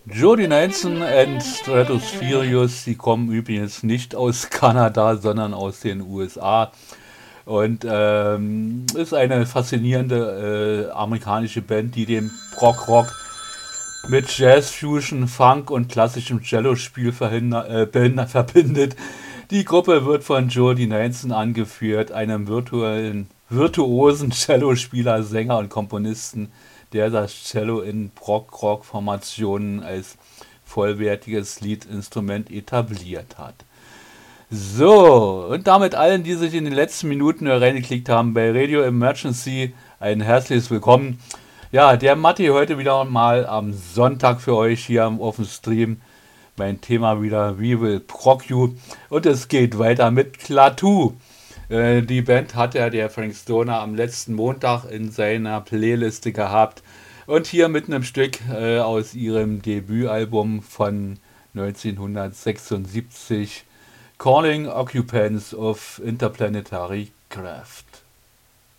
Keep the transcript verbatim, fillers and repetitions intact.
Jody Nelson und Stratospherius, sie kommen übrigens nicht aus Kanada, sondern aus den U S A. Und ähm, ist eine faszinierende äh, amerikanische Band, die den Prog-Rock mit Jazz, Fusion, Funk und klassischem Cello-Spiel verhinder- äh, behindert- verbindet. Die Gruppe wird von Jody Nelson angeführt, einem virtuellen, virtuosen Cellospieler, Sänger und Komponisten, der das Cello in Prog-Rock-Formationen als vollwertiges Liedinstrument etabliert hat. So, und damit allen, die sich in den letzten Minuten reingeklickt haben bei Radio Emergency, ein herzliches Willkommen. Ja, der Matti heute wieder mal am Sonntag für euch hier auf dem Stream. Mein Thema wieder We Will Proc You. Und es geht weiter mit Klaatu. Äh, die Band hat ja der Frank Stoner am letzten Montag in seiner Playliste gehabt. Und hier mit einem Stück äh, aus ihrem Debütalbum von neunzehnhundertsechsundsiebzig, Calling Occupants of Interplanetary Craft.